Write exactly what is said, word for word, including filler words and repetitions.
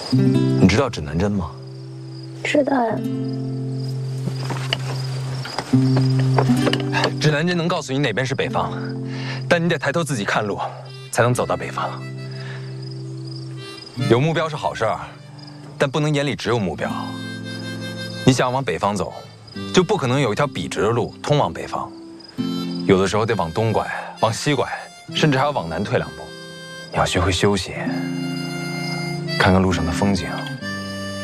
你知道指南针吗？ 知道呀。 指南针能告诉你哪边是北方，但你得抬头自己看路，才能走到北方。有目标是好事儿，但不能眼里只有目标。你想往北方走，就不可能有一条笔直的路通往北方，有的时候得往东拐，往西拐，甚至还要往南退两步。你要学会休息，看看路上的风景。